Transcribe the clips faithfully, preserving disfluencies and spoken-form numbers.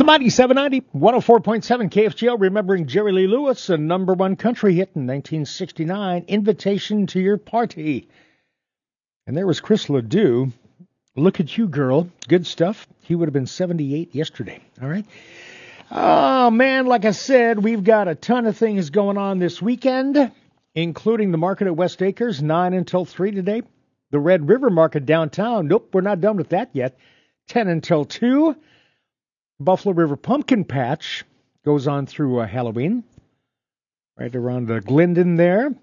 The Mighty seven ninety, one oh four point seven K F G L, remembering Jerry Lee Lewis, a number one country hit in nineteen sixty-nine, Invitation to Your Party. And there was Chris Ledoux, Look at You, Girl, good stuff. He would have been seventy-eight yesterday, all right? Oh, man, like I said, we've got a ton of things going on this weekend, including the market at West Acres, nine until three today. The Red River Market downtown, nope, we're not done with that yet, ten until two. Buffalo River Pumpkin Patch goes on through uh, Halloween, right around uh, Glendon there.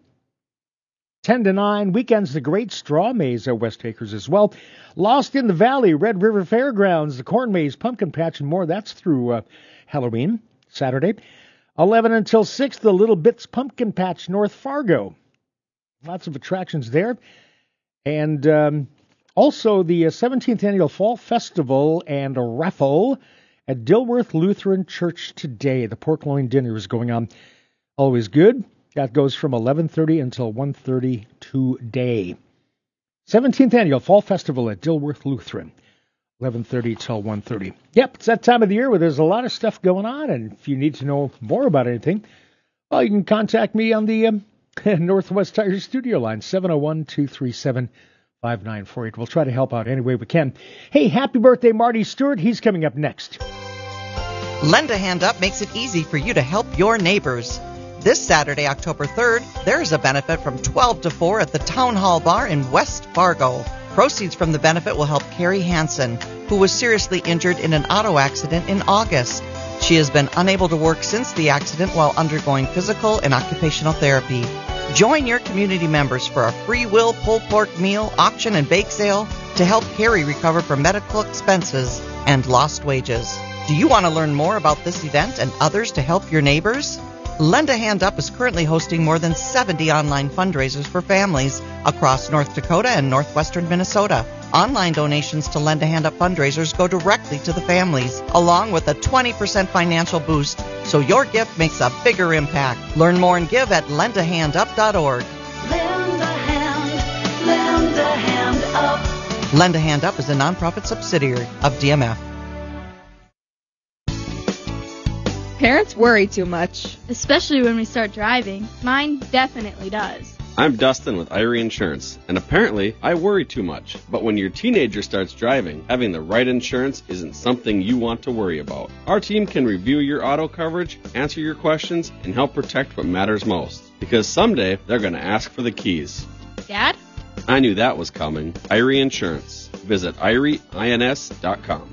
ten to nine, weekends, the Great Straw Maze at West Acres as well. Lost in the Valley, Red River Fairgrounds, the Corn Maze, Pumpkin Patch, and more. That's through uh, Halloween, Saturday. eleven until six, the Little Bits Pumpkin Patch, North Fargo. Lots of attractions there. And um, also the uh, seventeenth Annual Fall Festival and a raffle at Dilworth Lutheran Church today. The pork loin dinner is going on. Always good. That goes from eleven thirty until one thirty today. seventeenth Annual Fall Festival at Dilworth Lutheran. eleven thirty till one thirty. Yep, it's that time of the year where there's a lot of stuff going on. And if you need to know more about anything, well, you can contact me on the um, Northwest Tire studio line, seven oh one, two three seven, five nine four eight. We'll try to help out any way we can. Hey, happy birthday, Marty Stewart. He's coming up next. Lend a Hand Up makes it easy for you to help your neighbors. This Saturday, October third, there's a benefit from twelve to four at the Town Hall Bar in West Fargo. Proceeds from the benefit will help Carrie Hansen, who was seriously injured in an auto accident in August. She has been unable to work since the accident while undergoing physical and occupational therapy. Join your community members for a free will pulled pork meal, auction, and bake sale to help Carrie recover from medical expenses and lost wages. Do you want to learn more about this event and others to help your neighbors? Lend a Hand Up is currently hosting more than seventy online fundraisers for families across North Dakota and northwestern Minnesota. Online donations to Lend a Hand Up fundraisers go directly to the families, along with a twenty percent financial boost, so your gift makes a bigger impact. Learn more and give at lend a hand up dot org. Lend a hand, lend a hand up. Lend a Hand Up is a nonprofit subsidiary of D M F. Parents worry too much. Especially when we start driving. Mine definitely does. I'm Dustin with Irie Insurance, and apparently I worry too much. But when your teenager starts driving, having the right insurance isn't something you want to worry about. Our team can review your auto coverage, answer your questions, and help protect what matters most. Because someday they're going to ask for the keys. Dad? I knew that was coming. Irie Insurance. Visit irie ins dot com.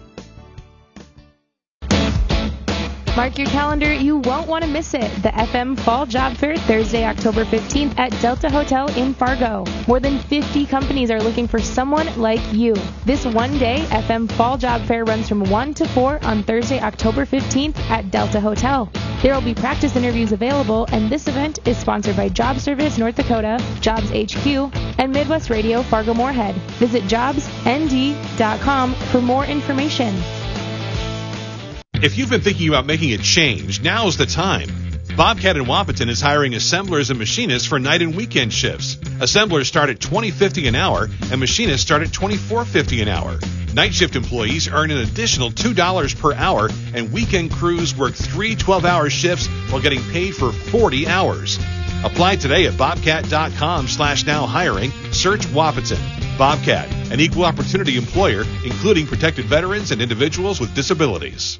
Mark your calendar, you won't want to miss it. The F M Fall Job Fair, Thursday, October fifteenth at Delta Hotel in Fargo. More than fifty companies are looking for someone like you. This one-day F M Fall Job Fair runs from one to four on Thursday, October fifteenth at Delta Hotel. There will be practice interviews available, and this event is sponsored by Job Service North Dakota, Jobs H Q, and Midwest Radio Fargo-Moorhead. Visit jobs n d dot com for more information. If you've been thinking about making a change, now's the time. Bobcat in Wahpeton is hiring assemblers and machinists for night and weekend shifts. Assemblers start at twenty dollars and fifty cents an hour, and machinists start at twenty-four dollars and fifty cents an hour. Night shift employees earn an additional two dollars per hour, and weekend crews work three twelve-hour shifts while getting paid for forty hours. Apply today at bobcat.com slash now hiring. Search Wahpeton. Bobcat, an equal opportunity employer, including protected veterans and individuals with disabilities.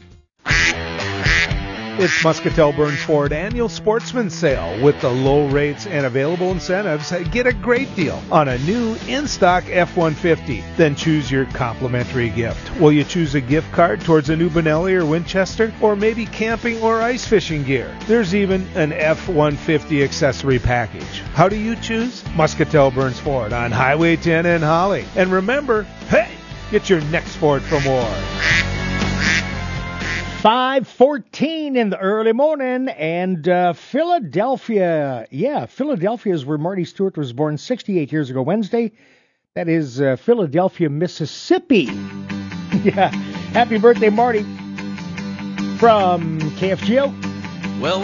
It's Muscatel Burns Ford Annual Sportsman Sale. With the low rates and available incentives, get a great deal on a new in-stock F one fifty. Then choose your complimentary gift. Will you choose a gift card towards a new Benelli or Winchester? Or maybe camping or ice fishing gear? There's even an F one fifty accessory package. How do you choose? Muscatel Burns Ford on Highway ten in Holly. And remember, hey, get your next Ford for more. five fourteen in the early morning, and uh, Philadelphia. Yeah, Philadelphia is where Marty Stewart was born sixty-eight years ago Wednesday. That is uh, Philadelphia, Mississippi. Yeah, happy birthday, Marty, from K F G O. Well,